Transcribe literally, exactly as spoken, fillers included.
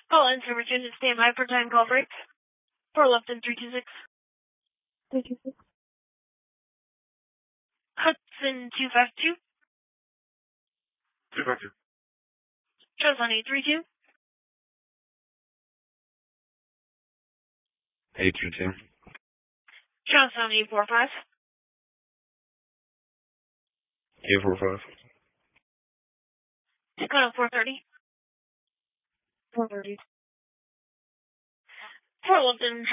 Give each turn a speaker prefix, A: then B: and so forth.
A: Call in service unit, stand by for time call breaks. For Lupton three two six.
B: three two six.
A: Hudson two five two.
C: two five two.
A: Charlestown eight three two.
C: eight three two.
A: Charlestown eight four five.
C: eight four five.
A: Dakota four thirty.
B: four thirty.
A: For Lupton